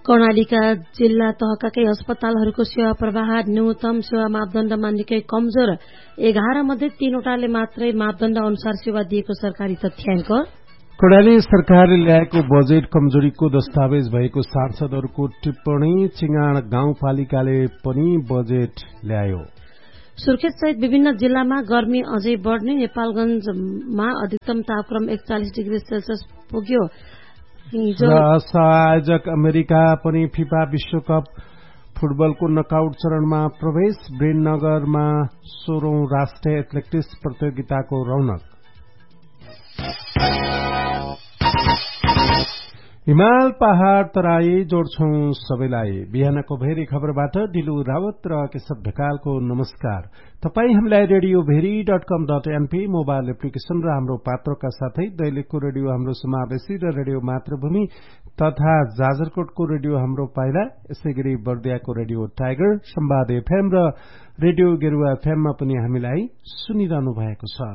कर्णालीका जिल्ला तहका केही अस्पतालहरूको सेवा प्रवाह न्यूनतम सेवा मापदण्डमा निकै कमजोर 11 मध्ये 3वटाले मात्रै मापदण्ड अनुसार सेवा दिएको सरकारी तथ्याङ्क। कर्णाली सरकारले ल्याएको बजेट कमजोरीको दस्तावेज भएको सांसदहरूको टिप्पणी। चिङाड गाउँपालिकाले पनि बजेट ल्यायो। सुर्खेत सहित विभिन्न जिल्लामा गर्मी अझै बढ्ने। नेपालगंजमा अधिकतम तापक्रम 41 डिग्री सेल्सियस पुग्यो। आयोजक अमेरिका पनि फिफा विश्वकप फुटबलको नकआउट चरणमा प्रवेश। ब्रेननगरमा 16औं राष्ट्रिय एथलेटिक्स प्रतियोगिताको रौनक। हिमाल पहाड़ तराई जोड्छौं सबैलाई। बिहानको भेरी खबरबाट दिलु रावत र केशव ढकालको नमस्कार। तपाई हामीलाई radioveri.com.np मोबाइल एप्लिकेशन र हाम्रो पात्रका साथै दैलेखको रेडियो हाम्रो समावेशी र रेडियो मातृभूमि तथा जाजरकोटको रेडियो हाम्रो पाइला, यसैगरी बर्दियाको रेडियो टाइगर, संवाद एफएम र रेडियो गेरुवा एफएममा पनि हामीलाई सुनिरहनु भएको छ।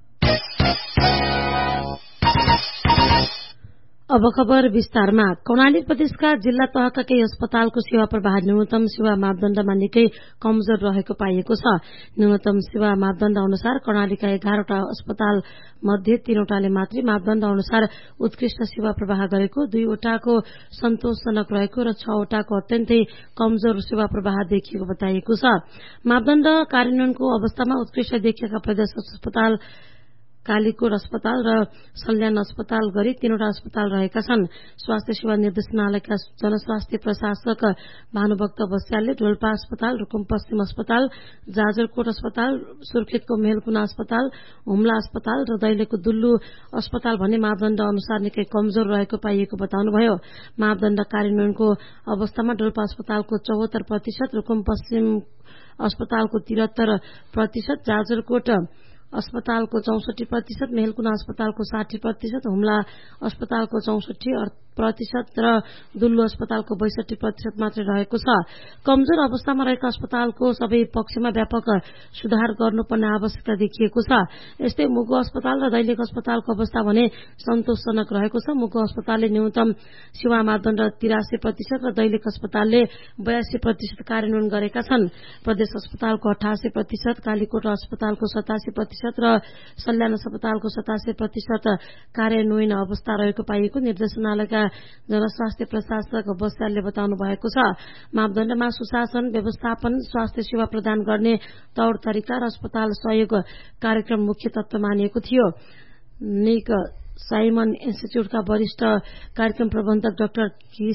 अब खबर विस्तारमा। कर्णाली प्रदेशका जिल्ला तहका केही अस्पतालको सेवा प्रवाह न्यूनतम सेवा मापदण्डमा निकै कमजोर रहेको पाइएको छ। न्यूनतम सेवा मापदण्ड अनुसार कर्णालीका 11वटा अस्पताल मध्ये 3वटाले मात्रै मापदण्ड अनुसार उत्कृष्ट सेवा प्रवाह गरेको, 2वटाको सन्तोषजनक रहेको र 6वटाको अत्यन्तै कमजोर सेवा प्रवाह देखिएको बताइएको छ। मापदण्ड कार्यान्वयनको अवस्थामा उत्कृष्ट देखिएका प्रदेश अस्पताल, कालीकोट अस्पताल र सल्यान अस्पताल गरी 3वटा अस्पताल रहेका छन्। स्वास्थ्य सेवा निर्देशनालयका जनस्वास्थ्य प्रशासक भानुभक्त बस्यालले डोल्पा अस्पताल, रुकुम पश्चिम अस्पताल, जाजरकोट अस्पताल, सुर्खेतको मेहलकुना अस्पताल, हुम्ला अस्पताल र दैलेखको दुल्लु अस्पताल भन्ने मापदण्ड अनुसार निकै कमजोर रहेको पाइएको बताउनुभयो। मापदण्ड कार्यान्वयनको अवस्थामा डोल्पा अस्पतालको 74%, रुकुम पश्चिम अस्पतालको 73%, जाजरकोट अस्पतालको 64%, मेहलकुना अस्पतालको 60%, हुम्ला अस्पतालको 64% र दुल्लु अस्पतालको 62% मात्रै रहेको छ। कमजोर अवस्थामा रहेका अस्पतालको सबै पक्षमा व्यापक सुधार गर्नुपर्ने आवश्यकता देखिएको छ। यस्तै मुगु अस्पताल र दैलेख अस्पतालको अवस्था भने सन्तोषजनक रहेको छ। मुगु अस्पतालले न्यूनतम सेवा मापदण्ड 83% र दैलेख अस्पतालले 82% कार्यान्वयन गरेका छन्। प्रदेश अस्पतालको 88%, कालीकोट अस्पतालको 87% र सल्यान अस्पतालको 87% कार्यान्वयन अवस्था रहेको पाइएको निर्देशनालयका जनस्वास्थ्य प्रशासक बस्यालले बताउनु भएको छ। मापदण्डमा सुशासन, व्यवस्थापन, स्वास्थ्य सेवा प्रदान गर्ने तौर तरिका र अस्पताल सहयोग कार्यक्रम मुख्य तत्व मानिएको थियो। निक साइमन इन्स्टिच्यूटका वरिष्ठ कार्यक्रम प्रबन्धक डाक्टर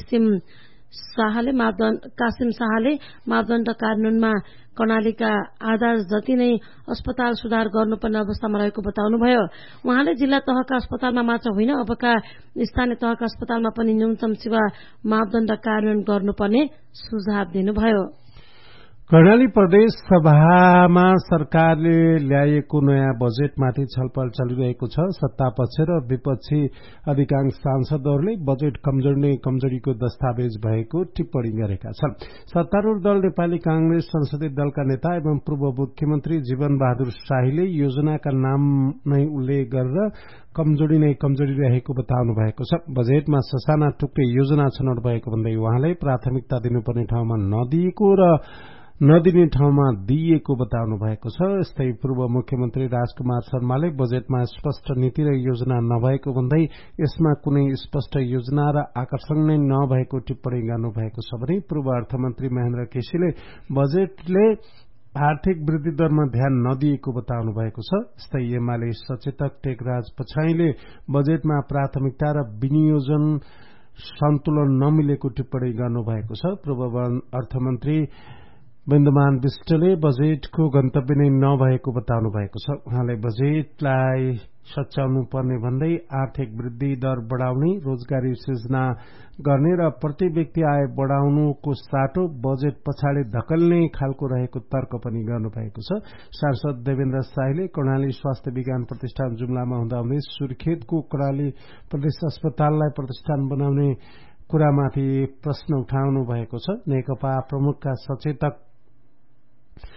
कासिम शाहले मापदण्ड कार्यान्वयनमा कर्णालीका आधा जति नै अस्पताल सुधार गर्नुपर्ने अवस्थामा रहेको बताउनुभयो। उहाँले जिल्ला तहका अस्पतालमा मात्र होइन, अबका स्थानीय तहका अस्पतालमा पनि न्यूनतम सेवा मापदण्ड कार्यान्वयन गर्नुपर्ने सुझाव दिनुभयो। कर्णाली प्रदेश सभामा सरकारले ल्याएको नयाँ बजेटमाथि छलफल चलिरहेको छ। सत्तापक्ष र विपक्षी अधिकांश सांसदहरूले बजेट कमजोरीको दस्तावेज भएको टिप्पणी गरेका छन्। सत्तारूढ़ दल नेपाली कांग्रेस संसदीय दलका नेता एवं पूर्व मुख्यमन्त्री जीवन बहादुर शाहीले योजनाका नाम नै उल्लेख गरेर कमजोरी रहेको बताउनु भएको छ। बजेटमा ससाना टुक्रै योजना छनौट भएको भन्दै उहाँले प्राथमिकता दिनुपर्ने ठाउँमा नदिएको र नदिने ठाउँमा दिइएको बताउनु भएको छ। यस्तै पूर्व मुख्यमन्त्री राजकुमार शर्माले बजेटमा स्पष्ट नीति र योजना नभएको भन्दै यसमा कुनै स्पष्ट योजना र आकर्षण नै नभएको टिप्पणी गर्नुभएको छ भने पूर्व अर्थमन्त्री महेन्द्र केसीले बजेटले आर्थिक वृद्धि दरमा ध्यान नदिएको बताउनु भएको छ। यस्तै एमाले सचेतक टेकराज पछाईले बजेटमा प्राथमिकता र विनियोजन सन्तुलन नमिलेको टिप्पणी गर्नुभएको छ। पूर्व अर्थमन्त्री विन्दमान विष्टले बजेटको गन्तव्य नै नभएको बताउनु भएको छ। उहाँले बजेटलाई सच्याउनु पर्ने भन्दै आर्थिक वृद्धि दर बढ़ाउने, रोजगारी सृजना गर्ने र प्रति व्यक्ति आय बढ़ाउनुको साटो बजेट पछाडि धकल्ने खालको रहेको तर्क पनि गर्नुभएको छ। सांसद देवेन्द्र शाहीले कर्णाली स्वास्थ्य विज्ञान प्रतिष्ठान जुम्लामा हुँदाहुँदै सुर्खेतको कर्णाली प्रदेश अस्पताललाई प्रतिष्ठान बनाउने कुरामाथि प्रश्न उठाउनु भएको छ। नेकपा प्रमुखका सचेतक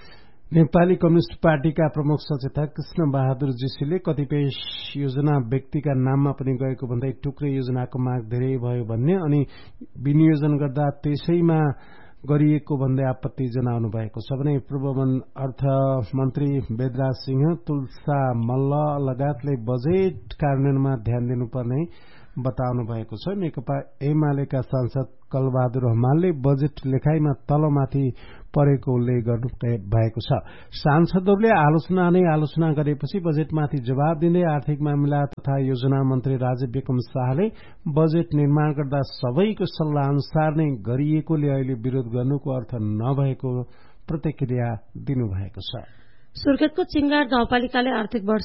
नेपाली कम्युनिष्ट पार्टीका प्रमुख सचेतक कृष्ण बहादुर जीसीले कतिपय योजना व्यक्तिका नाममा पनि गएको भन्दै टुक्रे योजनाको माग धेरै भयो भन्ने अनि विनियोजन गर्दा त्यसैमा गरिएको भन्दै आपत्ति जनाउनु भएको छ भने पूर्व अर्थमन्त्री वेदराज सिंह तुलसा मल्ल लगायतले बजेट कार्यान्वयनमा ध्यान दिनुपर्ने बताउनु भएको छ। नेकपा एमालेका सांसद कलबहादुर हमालले बजेट लेखाइमा तलमाथि परेको उल्लेख गर्नु भएको छ। सांसदहरूले आलोचना गरेपछि बजेटमाथि जवाब दिँदै आर्थिक मामिला तथा योजना मन्त्री राजीव विक्रम शाहले बजेट निर्माण गर्दा सबैको सल्लाह अनुसार नै गरिएकोले अहिले विरोध गर्नुको अर्थ नभएको प्रतिक्रिया दिनुभएको छ। सुर्खेतको चिंगाट गाउँपालिकाले आर्थिक वर्ष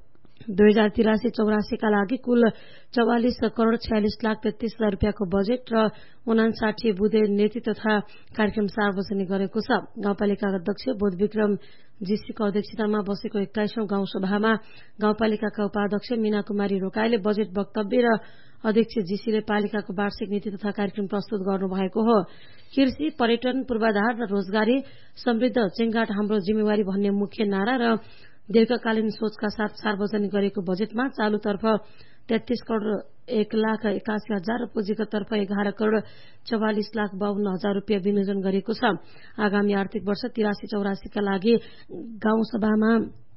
2083-84 का लागि कुल 44 करोड़ 46 लाख 33 हजार रुपियाँको बजेट र 59 बुधे नीति तथा कार्यक्रम सार्वजनिक गरेको छ। गाउँपालिका अध्यक्ष बोध विक्रम जीसीको अध्यक्षतामा बसेको 21औं गाउँसभामा गाउँपालिकाका उपाध्यक्ष मीना कुमारी रोकाईले बजेट वक्तव्य र अध्यक्ष जीसीले पालिकाको वार्षिक नीति तथा कार्यक्रम प्रस्तुत गर्नुभएको हो। कृषि, पर्यटन, पूर्वाधार र रोजगारी समृद्ध चिंगाट हाम्रो जिम्मेवारी भन्ने मुख्य नारा र दीर्घकालीन सोचका साथ सार्वजनिक गरेको बजेटमा चालुतर्फ 33 करोड़ 1,81,000 र पुँजीगततर्फ 11 करोड़ 44 लाख 52 हजार रुपियाँ विनियोजन गरिएको छ। आगामी आर्थिक वर्ष 83-84 का लागि गाउँसभामा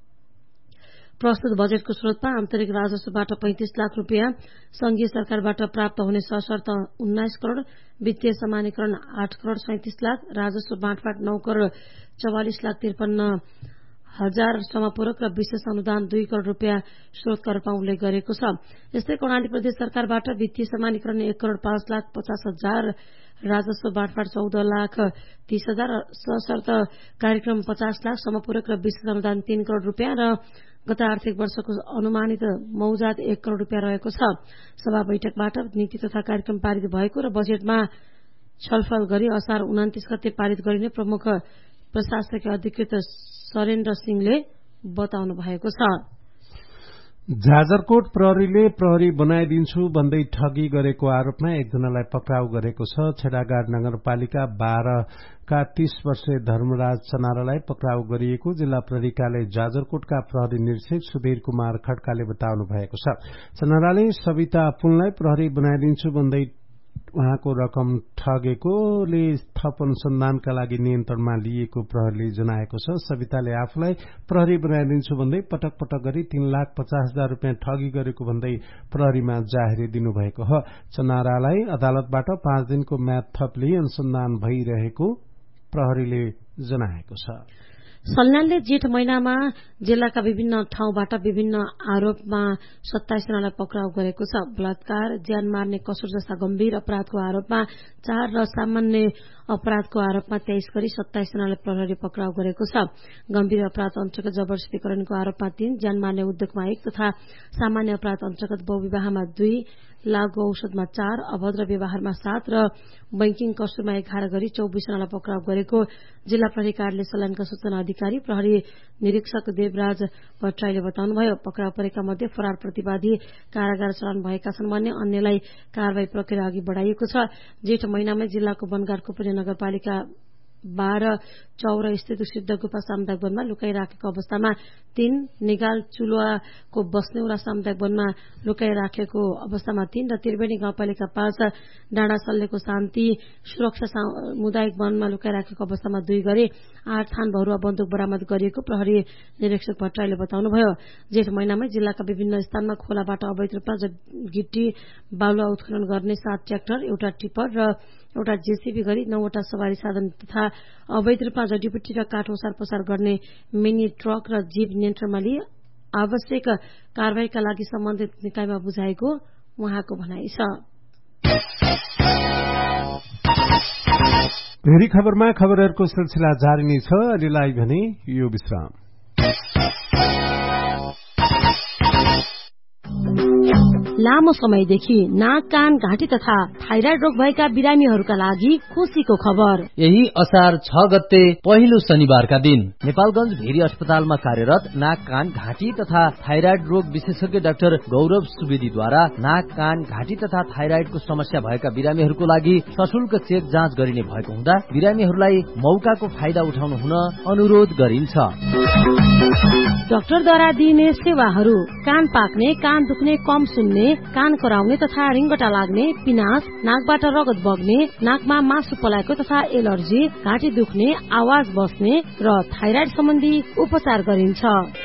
प्रस्तुत बजेटको स्रोतमा आन्तरिक राजस्वबाट 35 लाख रुपियाँ, संघीय सरकारबाट प्राप्त हुने सशर्त 19 करोड़, वित्तीय समानीकरण 8 करोड़ 37 लाख, राजस्व बाँडफाट 9 करोड़ 44 लाख 53 हजार समपूरक र विशेष अनुदान 2 करोड़ रुपियाँ स्रोतका रूपमा उल्लेख गरेको छ। यस्तै कर्णाली प्रदेश सरकारबाट वित्तीय समानीकरण 1 करोड़ 5 लाख 50 हजार, राजस्व बाँडफाट 14 लाख 30 हजार, सशर्त कार्यक्रम 50 लाख, समपूरक र विशेष अनुदान 3 करोड़ रुपियाँ र गत आर्थिक वर्षको अनुमानित मौजात 1 करोड़ रुपियाँ रहेको छ। सभा बैठकबाट नीति तथा कार्यक्रम पारित भएको र बजेटमा छलफल गरी असार 29 गते पारित गरिने प्रमुख प्रशासकीय अधिकृत सरेन्द्र सिंहले बताउनु भएको छ। जाजरकोट प्रहरीले प्रहरी बनाइदिन्छु भन्दै ठगी गरेको आरोपमा एकजनालाई पक्राउ गरेको छ। छेडागाड नगरपालिका 12 का 30 वर्षीय धर्मराज चनारालाई पक्राउ गरिएको जिल्ला प्रहरीकाले जाजरकोटका प्रहरी निरीक्षक सुधीर कुमार खड्काले बताउनु भएको छ। चनाराले सविता पुनलाई प्रहरी बनाइदिन्छु भन्दै उहाँको रकम ठगेकोले थप अनुसन्धानका लागि नियन्त्रणमा लिएको प्रहरीले जनाएको छ। सविताले आफूलाई प्रहरी बनाइदिन्छु भन्दै पटक पटक गरी 3,50,000 रुपियाँ ठगी गरेको भन्दै प्रहरीमा जाहेरी दिनुभएको हो। चनारालाई अदालतबाट 5 दिनको म्याद थप लिई अनुसन्धान भइरहेको प्रहरीले जनाएको छ। सल्यानले जेठ महिनामा जिल्लाका विभिन्न ठाउँबाट विभिन्न आरोपमा 27 जनालाई पक्राउ गरेको छ। बलात्कार, ज्यान मार्ने कसुर जस्ता गम्भीर अपराधको आरोपमा 4 र सामान्य अपराधको आरोपमा 23 गरी 27 जनालाई प्रहरीले पक्राउ गरेको छ। गम्भीर अपराध अन्तर्गत जबरजस्तीकरणको आरोपमा 3, ज्यान मार्ने उद्योगमा 1 तथा सामान्य अपराध अन्तर्गत बहुविवाहमा 2, लागू औषधमा 4, अभद्र व्यवहारमा 7 र बैंकिङ कसुरमा 11 गरी 24 जनालाई पक्राउ गरेको जिल्ला प्रहरी कार्यालय सल्यानका सूचना अधिकारी प्रहरी निरीक्षक देवराज भट्टराईले बताउनुभयो। पक्राउ परेका मध्ये फरार प्रतिवादी कारागार चलन भएका छन् भने अन्यलाई कारवाही प्रक्रिया अघि बढ़ाइएको छ। जेठ महिनामै जिल्लाको बनगाडको पुण्य नगरपालिका 12 चौर स्थित सिद्ध गुफा सामुदायिक वनमा लुकाइराखेको अवस्थामा 3, निगाल चुलुवाको बस्नेउरा सामुदायिक वनमा लुकाइराखेको अवस्थामा 3 र त्रिवेणी गाउँपालिका 5 डाँडा सल्लेको शान्ति सुरक्षा सामुदायिक वनमा लुकाइराखेको अवस्थामा 2 गरी 8 थान भरुवा बन्दुक बरामद गरिएको प्रहरी निरीक्षक भट्टराईले बताउनुभयो। जेठ महिनामै जिल्लाका विभिन्न स्थानमा खोलाबाट अवैध रूपमा गिट्टी बालुवा उत्खनन गर्ने 7 ट्र्याक्टर, एउटा टिपर र एउटा जेसीबी गरी 9 वटा सवारी साधन तथा अवैध रूपमा जडीबुटी र काठ ओसार पसार गर्ने मिनी ट्रक र जीप नियन्त्रणमा लिई आवश्यक कारवाहीका लागि सम्बन्धित निकायमा बुझाएको उहाँको भनाइ छ। भेरी खबरमा खबरहरूको सिलसिला जारी नै छ। अहिलेलाई भने यो विश्राम। लामो समयदेखि नाक कान घाँटी तथा थाइराइड रोग भएका बिरामीहरूका लागि खुसीको खबर। यही असार 6 गते पहिलो शनिबारका दिन नेपालगञ्ज भेरी अस्पतालमा कार्यरत नाक कान घाँटी तथा थाइराइड रोग विशेषज्ञ डाक्टर गौरव सुवेदीद्वारा नाक कान घाँटी तथा थाइराइडको समस्या भएका बिरामीहरूको लागि सशुल्क चेक जाँच गरिने भएको हुँदा बिरामीहरूलाई मौकाको फाइदा उठाउनु हुन अनुरोध गरिन्छ। डाक्टरद्वारा दिइने सेवाहरू कान पाक्ने, कान दुख्ने, कम सुन्ने, कान कराउने तथा रिङ्गटा लाग्ने, पिनास, नाकबाट रगत बग्ने, नाकमा मासु पलाएको तथा एलर्जी, घाँटी दुख्ने, आवाज बस्ने र थाइराइड सम्बन्धी उपचार गरिन्छ।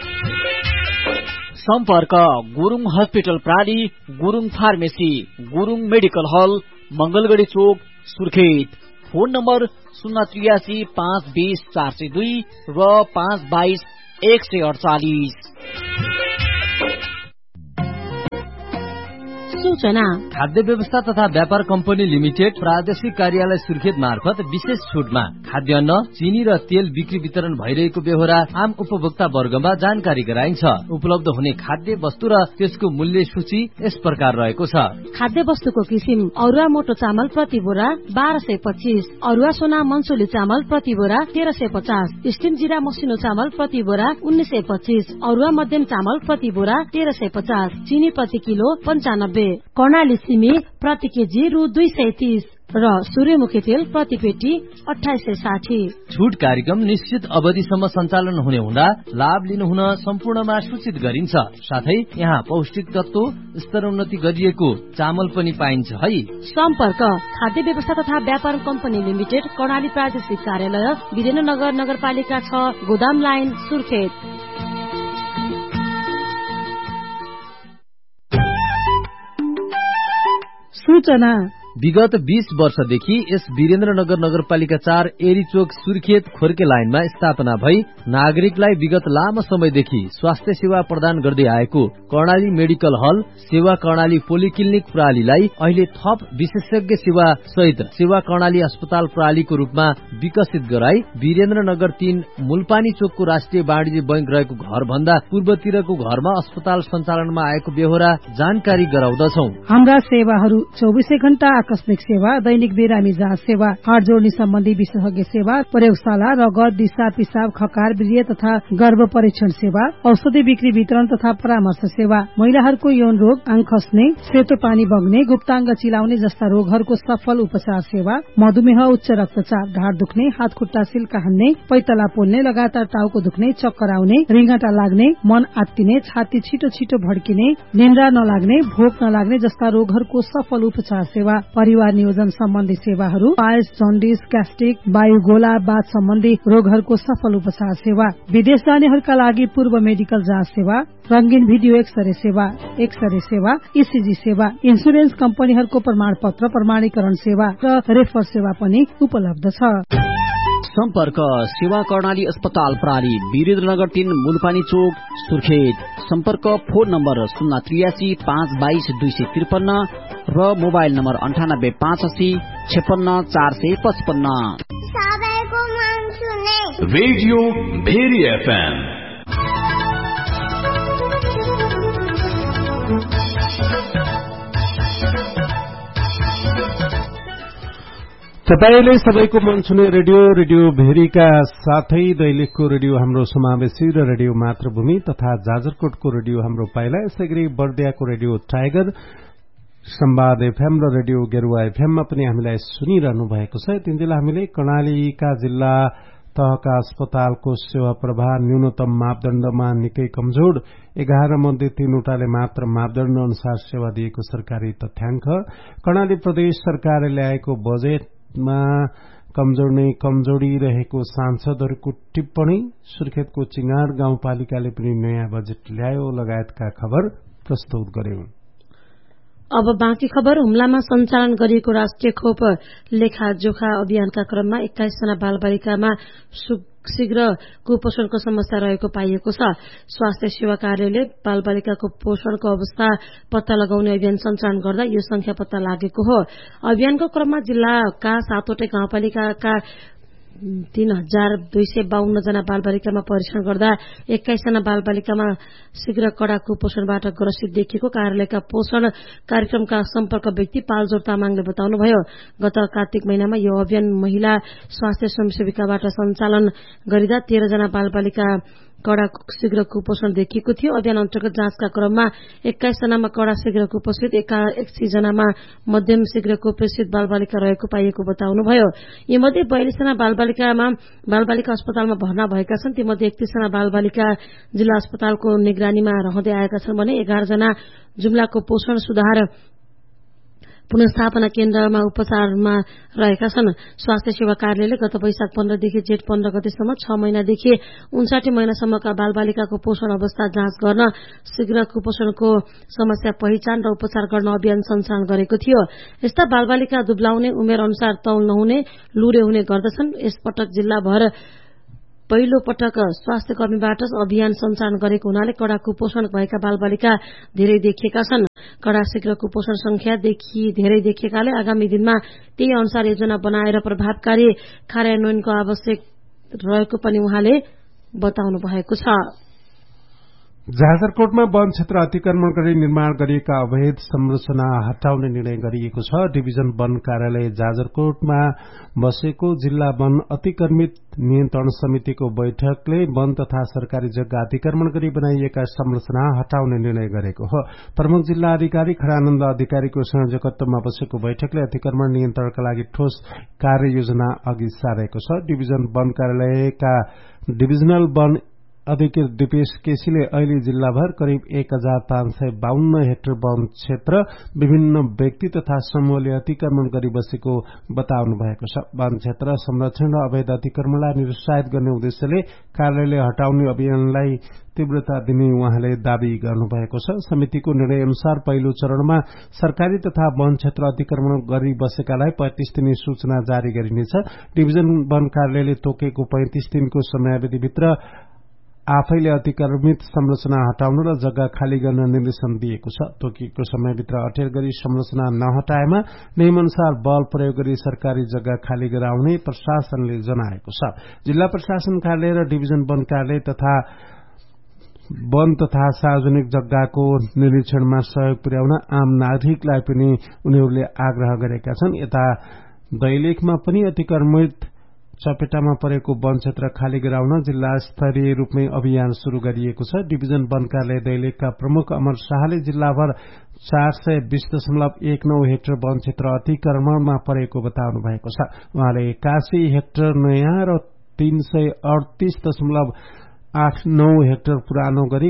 सम्पर्क Gurung hospital प्राली, Gurung pharmacy, Gurung medical हल, मंगलगढी चोक, सुर्खेत। फोन नम्बर 083 520 402 र 522 148। सूचना खाद्य व्यवस्था तथा व्यापार कम्पनी लिमिटेड प्रादेशिक कार्यालय सुर्खेत मार्फत विशेष छुटमा खाद्यान्न, चिनी र तेल बिक्री वितरण भइरहेको बेहोरा आम उपभोक्ता वर्गमा जानकारी गराइन्छ। उपलब्ध हुने खाद्य वस्तु र त्यसको मूल्य सूची यस प्रकार रहेको छ। खाद्य वस्तुको किसिम: अरुवा मोटो चामल प्रति बोरा 1225, अरुवा सोना मनसुली चामल प्रति बोरा 1350, स्टिम जिरा मसिनो चामल प्रति बोरा 1925, अरुवा मध्यम चामल प्रति बोरा 1350, चिनी प्रति किलो 95, कर्णाली सिमी प्रति केजी रु 230 र सूर्यमुखी तेल प्रति पेटी 2860। छुट कार्यक्रम निश्चित अवधिसम्म सञ्चालन हुने हुँदा लाभ लिनुहुन सम्पूर्णमा सूचित गरिन्छ। साथै यहाँ पौष्टिक तत्व स्तरोन्नति गरिएको चामल पनि पाइन्छ है। सम्पर्क खाद्य व्यवस्था तथा व्यापार कम्पनी लिमिटेड, कर्णाली प्रादेशिक कार्यालय, वीरेन्द्रनगर नगरपालिका 6, गोदाम लाइन, सुर्खेत। सूचना विगत 20 वर्षदेखि यस वीरेन्द्रनगर नगरपालिका 4 एरीचोक सुर्खेत खोर्के लाइनमा स्थापना भई नागरिकलाई विगत लामो समयदेखि स्वास्थ्य सेवा प्रदान गर्दै आएको कर्णाली मेडिकल हल सेवा कर्णाली पोलिक्लिनिक प्रणालीलाई अहिले थप विशेषज्ञ सेवा सहित सेवा कर्णाली अस्पताल प्रणालीको रूपमा विकसित गराई वीरेन्द्रनगर 3 मुलपानी चोकको राष्ट्रिय वाणिज्य बैंक रहेको घर भन्दा पूर्वतिरको घरमा अस्पताल सञ्चालनमा आएको बेहोरा जानकारी गराउँदछौ। हाम्रा सेवाहरू 24 घण्टा आकस्मिक सेवा, दैनिक बिरामी जाँच सेवा, हाड जोड्ने सम्बन्धी विशेषज्ञ सेवा, प्रयोगशाला, रगत, दिशा, पिसाब, खकार, वीर्य तथा गर्भ परीक्षण सेवा, औषधि बिक्री वितरण तथा परामर्श सेवा, महिलाहरूको यौन रोग, आँख खस्ने, सेतो पानी बग्ने, गुप्ताङ्ग चिलाउने जस्ता रोगहरूको सफल उपचार सेवा, मधुमेह, उच्च रक्तचाप, ढाड दुख्ने, हात खुट्टा सिल्का हान्ने, पैतला पोल्ने, लगातार टाउको दुख्ने, चक्कर आउने, रिङ्गटा लाग्ने, मन आत्तिने, छाती छिटो छिटो भड्किने, निन्द्रा नलाग्ने, भोक नलाग्ने जस्ता रोगहरूको सफल उपचार सेवा, परिवार नियोजन सम्बन्धी सेवाहरू, पायल्स, जन्डिस, ग्यास्ट्रिक, वायुगोला, बाथ सम्बन्धी रोगहरूको सफल उपचार सेवा, विदेश जानेहरूका लागि पूर्व मेडिकल जाँच सेवा, रंगीन भिडियो एक्सरे सेवा, ईसीजी सेवा, इन्सुरेन्स कम्पनीहरूको प्रमाणपत्र प्रमाणीकरण सेवा र रेफर सेवा पनि उपलब्ध छ। सम्पर्क सेवा कर्णाली अस्पताल प्राली, वीरेन्द्रनगर 3 मुलपानी चोक, सुर्खेत। सम्पर्क फोन नम्बर 083 522 253 र mobile number 98 580 56 455। Radio very FM. तपाईले सबैको मन छुने रेडियो भेरीका साथै दैलेखको रेडियो हाम्रो समावेशी र रेडियो मातृभूमि तथा जाजरकोटको रेडियो हाम्रो पाइला, यसैगरी बर्दियाको रेडियो टाइगर, संवाद एफएम र रेडियो गेरुवा एफएममा पनि हामीलाई सुनिरहनु भएको छ। त्यतिबेला हामीले कर्णालीका जिल्ला तहका अस्पतालको सेवा प्रवाह न्यूनतम मापदण्डमा निकै कमजोर, 11 मध्ये 3वटाले मात्र मापदण्ड अनुसार सेवा दिएको सरकारी तथ्याङ्क, कर्णाली प्रदेश सरकारले ल्याएको बजेटमा कमजोरी रहेको सांसदहरूको टिप्पणी, सुर्खेतको चिङार गाउँपालिकाले पनि नयाँ बजेट ल्यायो लगायतका खबर प्रस्तुत गर्यौं। अब बाँकी खबर। हुम्लामा सञ्चालन गरिएको राष्ट्रिय खोप लेखाजोखा अभियानका क्रममा 21 जना बालबालिकामा शीघ्र कुपोषणको समस्या रहेको पाइएको छ। स्वास्थ्य सेवा कार्यालयले बालबालिकाको पोषणको अवस्था पत्ता लगाउने अभियान सञ्चालन गर्दा यो संख्या पत्ता लागेको हो। अभियानको क्रममा जिल्लाका 7वटै गाउँपालिकाका 3,252 जना बालबालिकामा परीक्षण गर्दा 21 जना बालबालिकामा शीघ्र कडा कुपोषणबाट ग्रसित देखिएको कार्यालयका पोषण कार्यक्रमका सम्पर्क व्यक्ति पालजोर तामाङले बताउनुभयो। गत कार्तिक महिनामा यो अभियान महिला स्वास्थ्य स्वयंसेविकाबाट सञ्चालन गरिँदा 13 जना बालबालिका कडा शीघ्र कुपोषण देखिएको थियो। अभियान अन्तर्गत जाँचका क्रममा 21 जनामा कडा शीघ्र कुपोषित, 81 जनामा मध्यम शीघ्र कुपोषित बालबालिका रहेको पाइएको बताउनुभयो। यीमध्ये 42 जना बालबालिका अस्पतालमा भर्ना भएका छन्। तीमध्ये 31 जना बालबालिका जिल्ला अस्पतालको निगरानीमा रहँदै आएका छन् भने 11 जना जुम्लाको पोषण सुधार पुनर्स्थापना केन्द्रमा उपचारमा रहेका छन्। स्वास्थ्य सेवा कार्यालयले गत वैशाख 15 देखि जेठ 15 गतेसम्म 6 महिनादेखि 59 महिनासम्मका बालबालिकाको पोषण अवस्था जाँच गर्न, शीघ्र कुपोषणको समस्या पहिचान र उपचार गर्न अभियान सञ्चालन गरेको थियो। यस्ता बालबालिका दुब्लाउने, उमेर अनुसार तौल नहुने, लुरे हुने गर्दछन्। यसपटक जिल्लाभर पहिलो पटक स्वास्थ्य कर्मीबाट अभियान सञ्चालन गरेको हुनाले कडा कुपोषण भएका बालबालिका धेरै देखिएका छन्। कडा शीघ्र कुपोषण संख्या धेरै देखिएकाले आगामी दिनमा त्यही अनुसार योजना बनाएर प्रभावकारी कार्यान्वयनको आवश्यक रहेको पनि उहाँले बताउनु भएको छ। जाजरकोटमा वन क्षेत्र अतिक्रमण गरी निर्माण गरिएका अवैध संरचना हटाउने निर्णय गरिएको छ। डिभिजन वन कार्यालय जाजरकोटमा बसेको जिल्ला वन अतिक्रमित नियन्त्रण समितिको बैठकले वन तथा सरकारी जग्गा अतिक्रमण गरी बनाइएका संरचना हटाउने निर्णय गरेको हो। प्रमुख जिल्ला अधिकारी खडानन्द अधिकारीको संयोजकत्वमा बसेको बैठकले अतिक्रमण नियन्त्रणका लागि ठोस कार्ययोजना अघि सारेको छ। डिभिजन वन कार्यालयका डिभिजनल वन अधिकृत दिपेश केसीले अहिले जिल्लाभर करिब 1552 हेक्टर वन क्षेत्र विभिन्न व्यक्ति तथा समूहले अतिक्रमण गरी बसेको बताउनु भएको छ। वन क्षेत्र संरक्षण र अवैध अतिक्रमणलाई निरुत्साहित गर्ने उद्देश्यले कार्यालयले हटाउने अभियानलाई तीव्रता दिने उहाँले दावी गर्नुभएको छ। समितिको निर्णय अनुसार पहिलो चरणमा सरकारी तथा वन क्षेत्र अतिक्रमण गरी बसेकालाई 35 दिने सूचना जारी गरिनेछ। डिभिजन वन कार्यालयले तोकेको 35 दिनको समयावधिभित्र आफैले अतिक्रमित संरचना हटाउन र जग्गा खाली गर्न निर्देशन दिएको छ। तोकिएको समयभित्र अटेर गरी संरचना नहटाएमा नियमअनुसार बल प्रयोग गरी सरकारी जग्गा खाली गराउने प्रशासनले जनाएको छ। जिल्ला प्रशासन कार्यालय र डिभिजन वन कार्यालय तथा वन तथा सार्वजनिक जग्गाको निरीक्षणमा सहयोग पुर्याउन आम नागरिकलाई पनि उनीहरूले आग्रह गरेका छन्। यता दैलेखमा पनि अतिक्रमित चपेटामा परेको वन क्षेत्र खाली गराउन जिल्ला स्तरीय रूपमै अभियान शुरू गरिएको छ। डिभिजन वन कार्यालय दैलेखका प्रमुख अमर शाहले जिल्लाभर 420.19 हेक्टर वन क्षेत्र अतिक्रमणमा परेको बताउनु भएको छ। उहाँले 81 हेक्टर नयाँ र 338.89 हेक्टर पुरानो गरी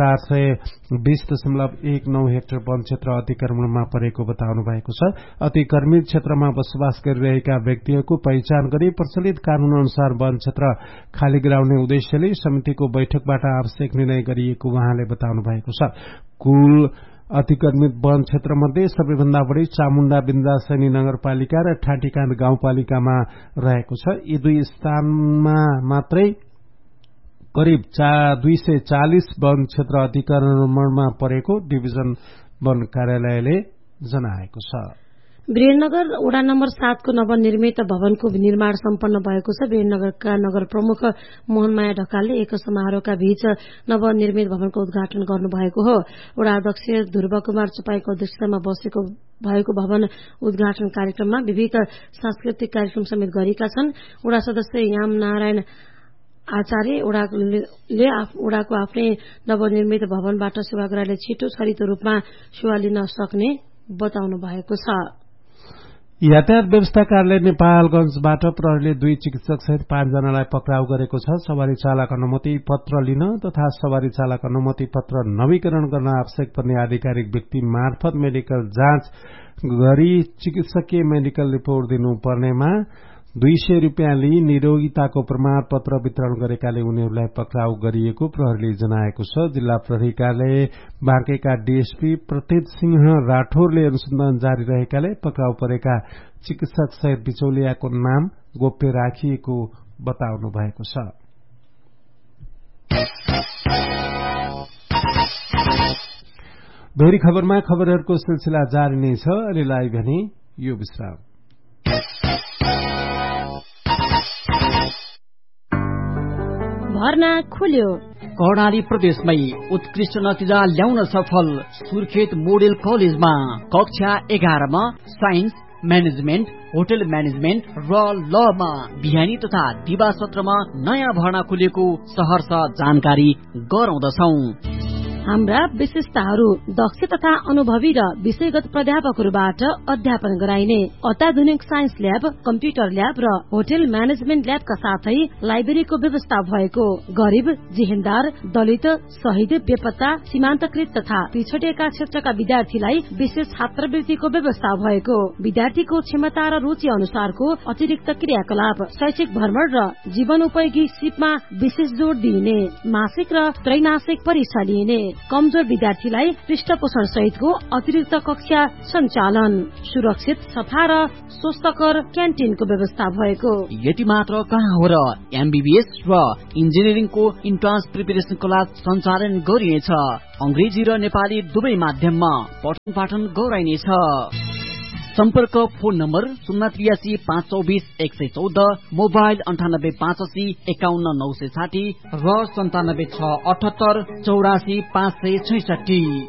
420.19 हेक्टर वन क्षेत्र अतिक्रमणमा परेको बताउनु भएको छ। अतिक्रमित क्षेत्रमा बसोबास गरिरहेका व्यक्तिहरूको पहिचान गरी प्रचलित कानून अनुसार वन क्षेत्र खाली गराउने उद्देश्यले समितिको बैठकबाट आवश्यक निर्णय गरिएको उहाँले बताउनु भएको छ। कुल अतिक्रमित वन क्षेत्रमध्ये सबैभन्दा बढ़ी चामुण्डा बिन्दासैनी नगरपालिका र ठाटीकाण्ड गाउँपालिकामा रहेको छ। यी दुई स्थानमा मात्रै करिब 240 वन क्षेत्र अतिक्रमणमा परेको डिभिजन वन कार्यालयले जनाएको छ। वीरेन्द्रनगर वडा नम्बर 7 को नवनिर्मित भवनको निर्माण सम्पन्न भएको छ। वीरेन्द्रनगरका नगर प्रमुख मोहनमाया ढकालले एक समारोहका बीच नवनिर्मित भवनको उद्घाटन गर्नुभएको हो। वडा अध्यक्ष ध्रुव कुमार चपाईको अध्यक्षतामा बसेको भएको भवन उद्घाटन कार्यक्रममा विविध सांस्कृतिक कार्यक्रम समेत गरिएका छन्। वडा सदस्य याम नारायण आचार्य वडाको आफ्नै नवनिर्मित भवनबाट सेवाग्राहीले छिटो छरितो रूपमा सेवा लिन सक्ने बताउनु भएको छ। यातायात व्यवस्था कार्यालय नेपालगंजबाट प्रहरीले 2 चिकित्सक सहित 5 जनालाई पक्राउ गरेको छ। सवारी चालक अनुमति पत्र लिन तथा सवारी चालक अनुमति पत्र नवीकरण गर्न आवश्यक पर्ने आधिकारिक व्यक्ति मार्फत मेडिकल जाँच गरी चिकित्सकीय मेडिकल रिपोर्ट दिनुपर्नेमा 200 रुपियाँ लिई निरोगिताको प्रमाणपत्र वितरण गरेकाले उनीहरूलाई पक्राउ गरिएको प्रहरीले जनाएको छ। जिल्ला प्रहरी कार्यालय बाँकेका डीएसपी प्रतीत सिंह राठौरले अनुसन्धान जारी रहेकाले पक्राउ परेका चिकित्सक सहित बिचौलियाको नाम गोप्य राखिएको बताउनु भएको छ। भेरी खबरमा खबरहरूको सिलसिला जारी नै छ। अहिले लाइभ भने यो विश्राम। भर्ना खुल्यो। कर्णाली प्रदेशमै उत्कृष्ट नतिजा ल्याउन सफल सुर्खेत मोडेल कलेजमा कक्षा 11 मा साइन्स, म्यानेजमेन्ट, होटल म्यानेजमेन्ट र लमा बिहानी तथा दिवा सत्रमा नयाँ भर्ना खुलेको सहर्ष जानकारी गराउँदछौं। हाम्रा विशेषताहरू दक्ष तथा अनुभवी र विषयगत प्राध्यापकहरूबाट अध्यापन गराइने अत्याधुनिक साइन्स ल्याब, कम्प्युटर ल्याब र होटल म्यानेजमेन्ट ल्याबका साथै लाइब्रेरीको व्यवस्था भएको, गरिब, जिहेन्दार, दलित, शहीद, बेपत्ता, सीमान्तकृत तथा पिछडिएका क्षेत्रका विद्यार्थीलाई विशेष छात्रवृत्तिको व्यवस्था भएको, विद्यार्थीको क्षमता र रुचि अनुसारको अतिरिक्त क्रियाकलाप, शैक्षिक भ्रमण र जीवनोपयोगी सिपमा विशेष जोड़ दिइने, मासिक र त्रैमासिक परीक्षा लिइने, कमजोर विद्यार्थीलाई पृष्ठपोषण सहितको अतिरिक्त कक्षा सञ्चालन, सुरक्षित, सफा र स्वस्थकर क्यान्टिनको व्यवस्था भएको। यति मात्र कहाँ हो र एमबीबीएस र इन्जिनियरिङको इन्ट्रान्स प्रिपरेसन क्लास सञ्चालन गरिनेछ। अंग्रेजी र नेपाली दुवै माध्यममा पठन पाठन गराइनेछ। सम्पर्क फोन नम्बर 083 524 114, मोबाइल 98 85 51 960 र 97 678 84 566।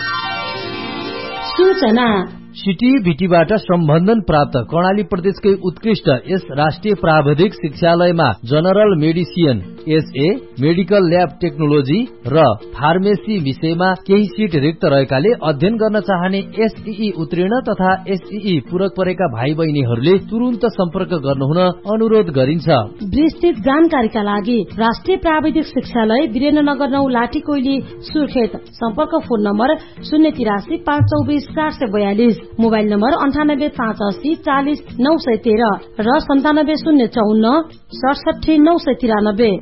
सूचना सिटी भिटीबाट सम्बन्धन प्राप्त कर्णाली प्रदेशकै उत्कृष्ट यस राष्ट्रिय प्राविधिक शिक्षालयमा general medicine, SA, medical lab technology र फार्मेसी विषयमा केही सिट रिक्त रहेकाले अध्ययन गर्न चाहने एसईई उत्तीर्ण तथा एसईई पूरक परेका भाइ बहिनीहरूले तुरुन्त सम्पर्क गर्नुहुन अनुरोध गरिन्छ। विस्तृत जानकारीका लागि राष्ट्रिय प्राविधिक शिक्षालय वीरेन्द्रनगर 9 लाठीकोइली सुर्खेत। सम्पर्क फोन नम्बर 083 524 442, मोबाइल नम्बर 98 580 40 913 र 97 054 67 993।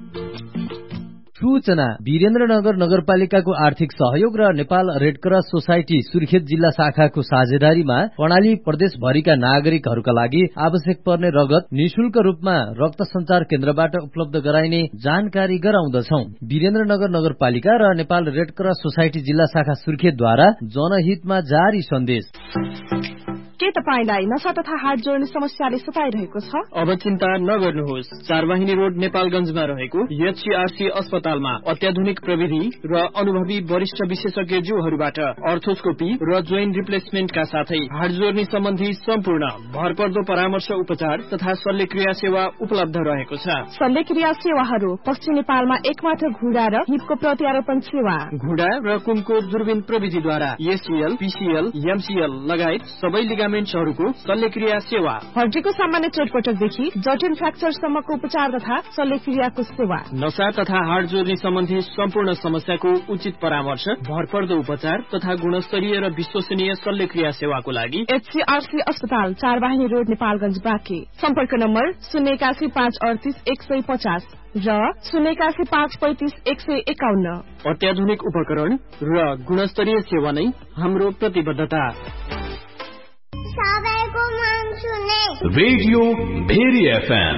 सूचना वीरेन्द्रनगर नगरपालिकाको आर्थिक सहयोग र नेपाल रेडक्रस सोसाइटी सुर्खेत जिल्ला शाखाको साझेदारीमा कर्णाली प्रदेशभरिका नागरिकहरूका लागि आवश्यक पर्ने रगत निशुल्क रूपमा रक्त सञ्चार केन्द्रबाट उपलब्ध गराइने जानकारी गराउँदछौ। वीरेन्द्रनगर नगरपालिका र नेपाल रेडक्रस सोसाइटी जिल्ला शाखा सुर्खेतद्वारा जनहितमा जारी सन्देश। के तपाईलाई नशा तथा हार्ट जोड्ने समस्याले सताइरहेको छ? अब चिन्ता नगर्नुहोस्। 4 वाहिनी रोड नेपालगञ्जमा रहेको एचसीआरसी अस्पतालमा अत्याधुनिक प्रविधि र अनुभवी वरिष्ठ विशेषज्ञज्यूहरूबाट अर्थोस्कोपी र जोइन्ट रिप्लेसमेन्टका साथै हार्ट जोड्ने सम्बन्धी सम्पूर्ण भरपर्दो परामर्श, उपचार तथा शल्यक्रिया सेवा उपलब्ध रहेको छ। शल्यक्रिया सेवाहरू पश्चिम नेपालमा एकमात्र घुँडा र हिपको प्रत्यारोपण सेवा, घुँडा र कुमको दूरबीन प्रविधिद्वारा एसीएल, पीसीएल, एमसीएल लगायत सबै लिगामेन्ट्सहरूको शल्यक्रिया सेवा, हड्डीको सामान्य चोटपटकदेखि जटिल फ्र्याक्चरसम्मको उपचार तथा शल्यक्रियाको सेवा, नशा तथा हार्ट जोड्ने सम्बन्धी सम्पूर्ण समस्याको उचित परामर्श, भरपर्दो उपचार तथा गुणस्तरीय र विश्वसनीय शल्यक्रिया सेवाको लागि एचसीआरसी अस्पताल 4 वाहिनी रोड नेपालगञ्ज बाँके। सम्पर्क नम्बर 081 538 150 र 081 535 151। अत्याधुनिक उपकरण र गुणस्तरीय सेवा नै हाम्रो प्रतिबद्धता। Radio very FM.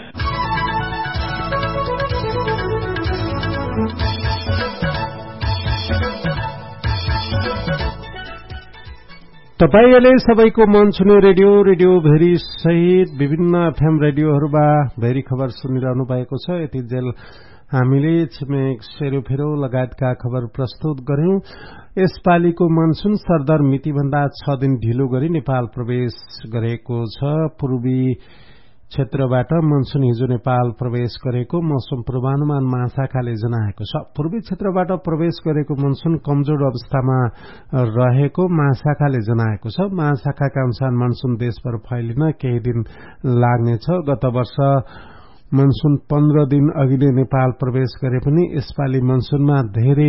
तपाईले सबैको मन छुने रेडियो भेरी सहित विभिन्न एफएम रेडियोहरूमा भेरी खबर सुनिरहनु भएको छ। यति जेल हामीले छिमेक सेरोफेरो लगायतका खबर प्रस्तुत गर्यौं। यसपालिको मनसुन सरदर मितिभन्दा 6 दिन ढिलो गरी नेपाल प्रवेश गरेको छ। पूर्वी क्षेत्रबाट मनसुन हिजो नेपाल प्रवेश गरेको मौसम पूर्वानुमान महाशाखाले जनाएको छ। पूर्वी क्षेत्रबाट प्रवेश गरेको मनसुन कमजोर अवस्थामा रहेको महाशाखाले जनाएको छ। महाशाखाका अनुसार मनसुन देशभर फैलिन केही दिन लाग्नेछ। गत वर्ष मनसुन 15 दिन अघि नै नेपाल प्रवेश गरे पनि यसपालि मनसुनमा धेरै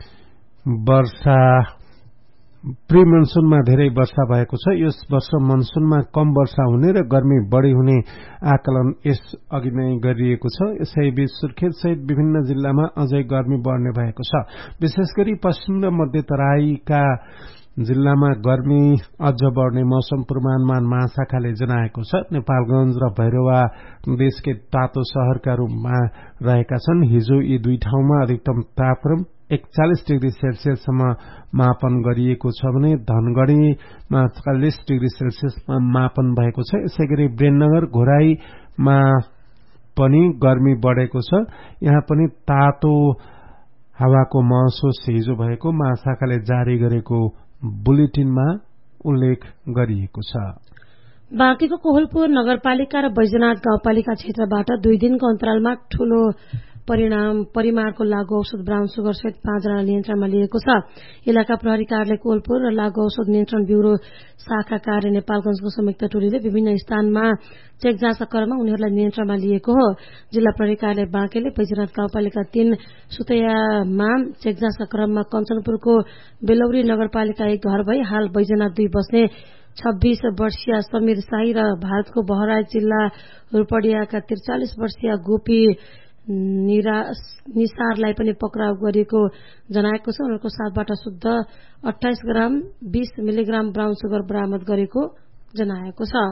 वर्षा भएको छ। यस वर्ष मनसुनमा कम वर्षा हुने र गर्मी बढ़ी हुने आकलन यस अघि नै गरिएको छ। यसैबीच सुर्खेत सहित विभिन्न जिल्लामा अझै गर्मी बढ़ने भएको छ। विशेष गरी पश्चिम र मध्य तराईका जिल्लामा गर्मी अझ बढ़ने मौसम पूर्वानुमान महाशाखाले जनाएको छ। नेपालगञ्ज र भैरवा देशकै तातो शहरका रूपमा रहेका छन्। हिजो यी दुई ठाउँमा अधिकतम तापक्रम 41 डिग्री सेल्सियससम्म मापन गरिएको छ भने धनगढ़ीमा 40 डिग्री सेल्सियसमा मापन भएको छ। यसैगरी ब्रेननगर घोराईमा पनि गर्मी बढ़ेको छ। यहाँ पनि तातो हावाको महसुस हिजो भएको महाशाखाले जारी गरेको बुलेटिनमा उल्लेख गरिएको छ। बाँकीको कोहलपुर नगरपालिका र बैजनाथ गाउँपालिका क्षेत्रबाट 2 दिनको अन्तरालमा ठूलो परिमाणको लागू औषध ब्राउन सुगर सहित 5 जना नियन्त्रणमा लिएको छ। इलाका प्रहरी कार्यालय कोहलपुर र लागू औषध नियन्त्रण ब्यूरो शाखा कार्य नेपालगंजको संयुक्त टोलीले विभिन्न स्थानमा चेक जाँचका क्रममा उनीहरूलाई नियन्त्रणमा लिएको हो। जिल्ला प्रहरी कार्यालय बाँकेले बैजनाथ गाउँपालिका 3 सुतैयामा चेक जाँचका क्रममा कञ्चनपुरको बेलौरी नगरपालिका 1 घर भई हाल बैजनाथ 2 बस्ने 26 वर्षीय समीर शाही र भारतको बहराइच जिल्ला रूपडियाका 43 वर्षीय गोपी निसारलाई पनि पक्राउ गरिएको जनाएको छ। उनीहरूको साथबाट शुद्ध 28 ग्राम 20 मिलिग्राम ब्राउन सुगर बरामद गरेको जनाएको छ।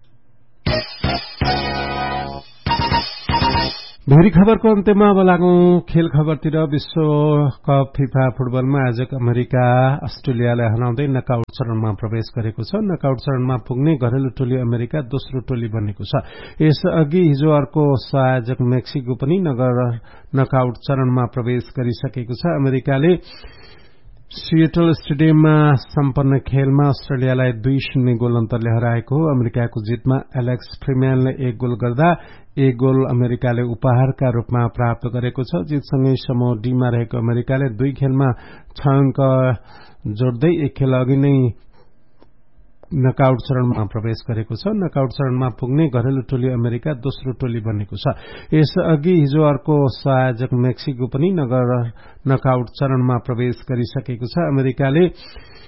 भेरी खबरको अन्त्यमा अब लागौं खेल खबरतिर। विश्वकप फिफा फुटबलमा आज अमेरिका अस्ट्रेलियालाई हराउँदै नकआउट चरणमा प्रवेश गरेको छ। नकआउट चरणमा पुग्ने घरेलु टोली अमेरिका दोस्रो टोली बनेको छ। यसअघि हिजो अर्को आयोजक मेक्सिको पनि नकआउट चरणमा प्रवेश गरिसकेको छ। अमेरिकाले सिएटल स्टेडियममा सम्पन्न खेलमा अस्ट्रेलियालाई 2-0 गोल अन्तरले हराएको हो। अमेरिकाको जितमा एलेक्स फ्रीम्यानले 1 गोल गर्दा 1 गोल अमेरिकाले उपहारका रूपमा प्राप्त गरेको छ। जितसँगै समूह डीमा रहेको अमेरिकाले 2 खेलमा 6 अंक जोड्दै 1 खेल अघि नै नकआउट चरणमा प्रवेश गरेको छ। नकआउट चरणमा पुग्ने घरेलु टोली अमेरिका दोस्रो टोली बनेको छ। यसअघि हिजो अर्को आयोजक मेक्सिको पनि नकआउट चरणमा प्रवेश गरिसकेको छ। अमेरिकाले